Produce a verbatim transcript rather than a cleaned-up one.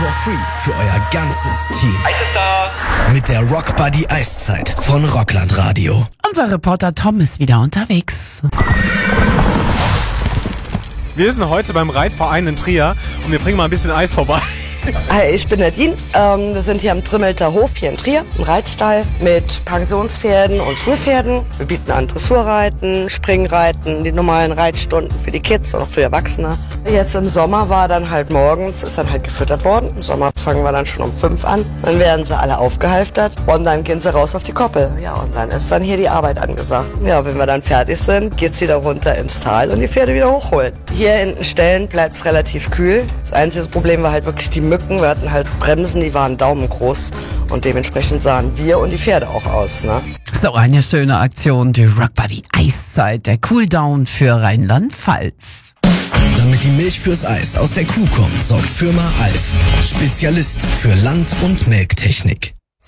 For free für euer ganzes Team. Eis ist da. Mit der Rock Buddy Eiszeit von Rockland Radio. Unser Reporter Tom ist wieder unterwegs. Wir sind heute beim Reitverein in Trier und wir bringen mal ein bisschen Eis vorbei. Hi, ich bin Nadine. Ähm, wir sind hier am Trimmelter Hof hier in Trier, ein Reitstall mit Pensionspferden und Schulpferden. Wir bieten an Dressurreiten, Springreiten, die normalen Reitstunden für die Kids und auch für Erwachsene. Jetzt im Sommer war dann halt morgens, ist dann halt gefüttert worden. Im Sommer fangen wir dann schon um fünf an. Dann werden sie alle aufgehalftert und dann gehen sie raus auf die Koppel. Ja, und dann ist dann hier die Arbeit angesagt. Ja, wenn wir dann fertig sind, geht's wieder runter ins Tal und die Pferde wieder hochholen. Hier in den Ställen bleibt's relativ kühl. Das einzige Problem war halt wirklich die Mücken. Wir hatten halt Bremsen, die waren daumengroß und dementsprechend sahen wir und die Pferde auch aus, ne? So eine schöne Aktion, die Rock Buddy Eiszeit, der Cooldown für Rheinland-Pfalz. Damit die Milch fürs Eis aus der Kuh kommt, sorgt Firma Alf, Spezialist für Land- und Melktechnik.